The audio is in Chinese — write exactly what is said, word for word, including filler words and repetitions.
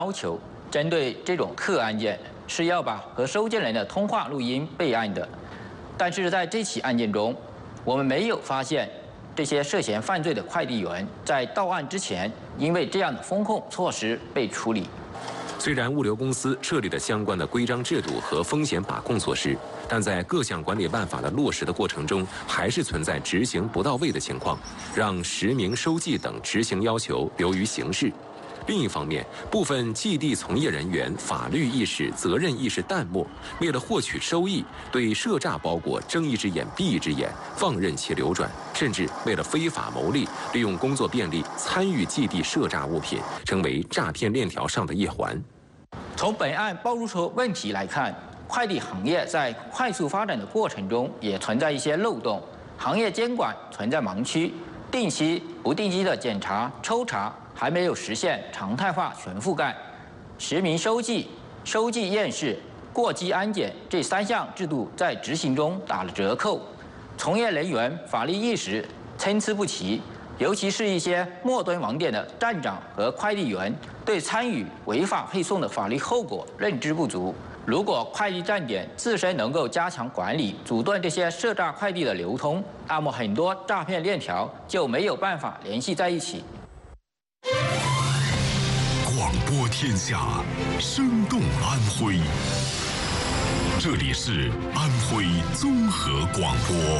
要求，针对这种客案件是要把和收件人的通话录音备案的，但是在这起案件中，我们没有发现这些涉嫌犯罪的快递员在到案之前，因为这样的风控措施被处理。 虽然物流公司设立了相关的规章制度和风险把控措施，但在各项管理办法的落实的过程中，还是存在执行不到位的情况，让实名收寄等执行要求流于形式。另一方面，部分寄递从业人员法律意识、责任意识淡漠，为了获取收益，对赊诈包裹睁一只眼闭一只眼，放任其流转，甚至为了非法牟利，利用工作便利参与寄递赊诈物品，成为诈骗链条上的一环。 从本案暴露出问题来看，快递行业在快速发展的过程中也存在一些漏洞，行业监管存在盲区，定期、不定期的检查、抽查还没有实现常态化全覆盖，实名收寄、收寄验视、过机安检这三项制度在执行中打了折扣，从业人员法律意识参差不齐。 尤其是一些末端网点的站长和快递员，对参与违法配送的法律后果认知不足。如果快递站点自身能够加强管理，阻断这些赊诈快递的流通，那么很多诈骗链条就没有办法联系在一起。 广播天下，生动安徽。这里是安徽综合广播。